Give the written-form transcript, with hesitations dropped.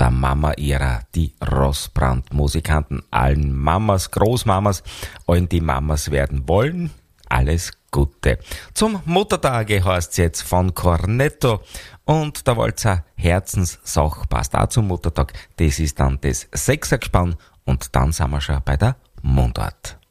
der Mama ihrer, die Rossbrand-Musikanten, allen Mamas, Großmamas, allen, die Mamas werden wollen, alles Gute. Zum Muttertage heißt's jetzt von Cornetto und der Walzer Herzenssach passt auch zum Muttertag. Das ist dann das Sechsergespann und dann sind wir schon bei der Mundart.